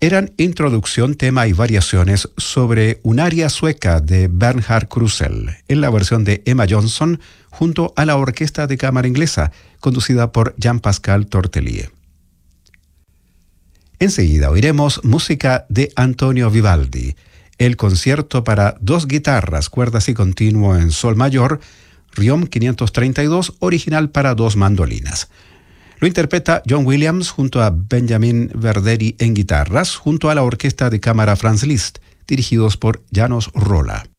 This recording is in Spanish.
Eran introducción, tema y variaciones sobre un aria sueca de Bernhard Krusell, en la versión de Emma Johnson, junto a la Orquesta de Cámara Inglesa, conducida por Jean-Pascal Tortelier. Enseguida oiremos música de Antonio Vivaldi, el concierto para dos guitarras, cuerdas y continuo en sol mayor, Riom 532, original para dos mandolinas. Lo interpreta John Williams junto a Benjamin Verderi en guitarras, junto a la Orquesta de Cámara Franz Liszt, dirigidos por János Róla.